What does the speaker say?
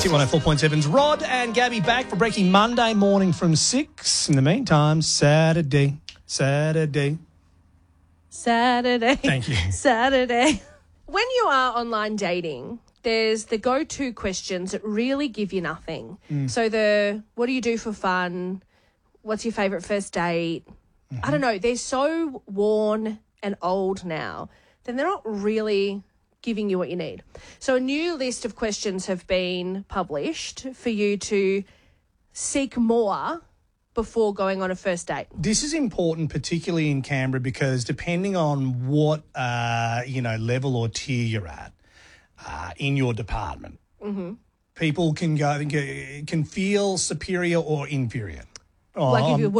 Hit 104.7's Rod and Gabby back for Breaking Monday morning from 6. In the meantime, Saturday. Saturday. Thank you. Saturday. When you are online dating, there's the go-to questions that really give you nothing. So what do you do for fun? What's your favourite first date? I don't know. They're so worn and old now, then they're not really giving you what you need. So a new list of questions have been published for you to seek more before going on a first date. This is important, particularly in Canberra, because depending on what, level or tier you're at in your department, people can feel superior or inferior. Like if you're